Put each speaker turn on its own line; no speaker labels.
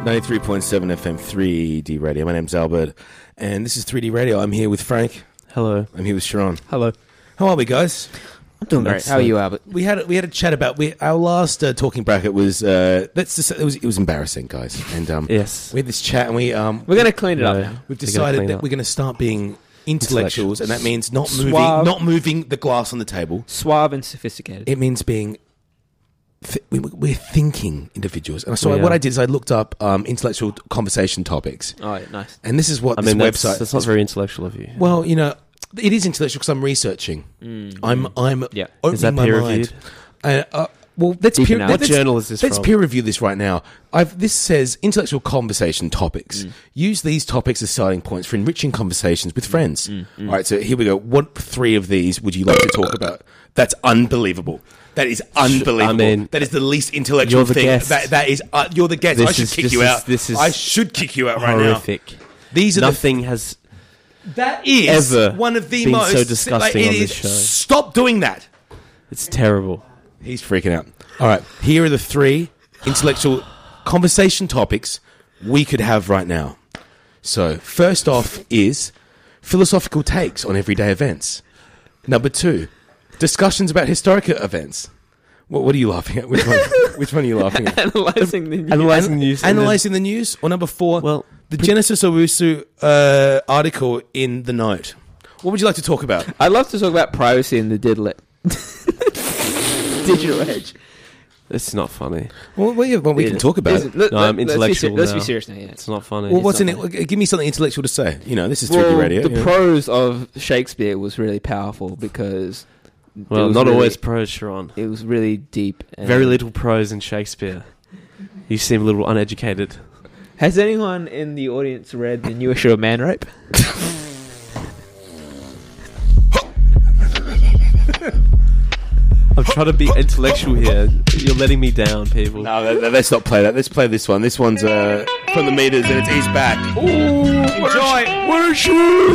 93.7 FM 3D Radio. My name's Albert, and this is 3D Radio. I'm here with Frank.
Hello.
I'm here with Sharon.
Hello.
How are we, guys?
I'm doing great. How are you, Albert?
We had a chat about our last talking bracket was it was embarrassing, guys. And
yes,
we had this chat, and we're
going to clean it up now.
We've decided that we're going to start being intellectuals, and that means not moving the glass on the table.
Suave and sophisticated.
It means being. We're thinking individuals, and so what I did is I looked up intellectual conversation topics.
Oh, yeah, nice.
And this is what this website.
That's not very intellectual of you.
Well, you know, it is intellectual because I'm researching. I'm
yeah.
opening
is that
my
peer
mind.
reviewed?
Well, let's
what journal is this
Let's
from?
peer review this right now. This says intellectual conversation topics. Use these topics as starting points for enriching conversations with friends. All right, so here we go. What 3 of these would you like to talk about? That's unbelievable. That is unbelievable. I mean, that is the least intellectual
you're the
thing.
Guest.
That is you're the guest. I should kick you out. I should kick you out right now.
Horrific.
These are
nothing has.
That is
ever
one of the
been
most
so disgusting on this show.
Stop doing that.
It's terrible.
He's freaking out. All right, here are the 3 intellectual conversation topics we could have right now. So, first off is philosophical takes on everyday events. Number 2, discussions about historic events. What are you laughing at? Which one are you laughing at?
Analysing the news.
Analysing the news. Or number 4, the Genesis Owusu article in The Note. What would you like to talk about?
I'd love to talk about privacy in the digital age.
It's not funny.
Well, we can talk about it.
No, I'm intellectual
Let's be serious now, yeah.
It's not funny.
Well, what's in it? Give me something intellectual to say. You know, this is 3D Radio.
The prose of Shakespeare was really powerful because...
Well, not always prose, Sharon.
It was really deep.
Very little prose in Shakespeare. You seem a little uneducated.
Has anyone in the audience read the new issue of Man Rape?
I'm trying to be intellectual here. You're letting me down, people.
No, let's not play that. Let's play this one. This one's from the meters, and it's East Back. Ooh, enjoy.
What a shoe!